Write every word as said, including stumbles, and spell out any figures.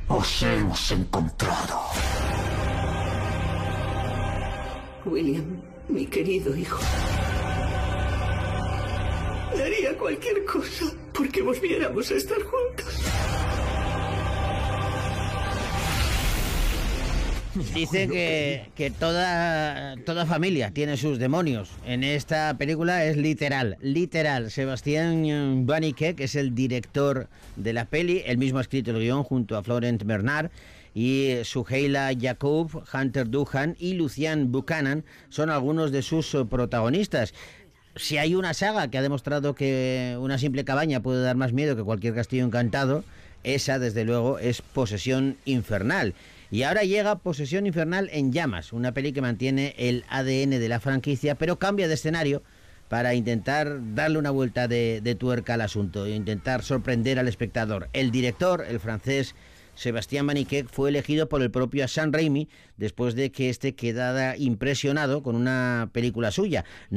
Os hemos encontrado. William, mi querido hijo. Daría cualquier cosa porque volviéramos a estar juntos. Dice que, que toda, toda familia tiene sus demonios. En esta película es literal, literal. Sebastián Vanicek, que es el director de la peli, él mismo ha escrito el guión junto a Florent Bernard, y Suheila Yacoub, Hunter Doohan y Lucian Buchanan son algunos de sus protagonistas. Si hay una saga que ha demostrado que una simple cabaña puede dar más miedo que cualquier castillo encantado, esa desde luego es Posesión Infernal. Y ahora llega Posesión Infernal en llamas, una peli que mantiene el A D N de la franquicia, pero cambia de escenario para intentar darle una vuelta de, de tuerca al asunto e intentar sorprender al espectador. El director, el francés Sebastián Vanicek, fue elegido por el propio Sam Raimi después de que este quedara impresionado con una película suya.